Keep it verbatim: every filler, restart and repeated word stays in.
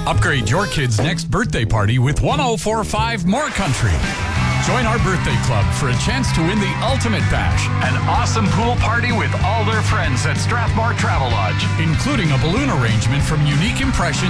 Upgrade your kid's next birthday party with one oh four point five More Country. Join our birthday club for a chance to win the Ultimate Bash, an awesome pool party with all their friends at Strathmore Travel Lodge, including a balloon arrangement from Unique Impressions.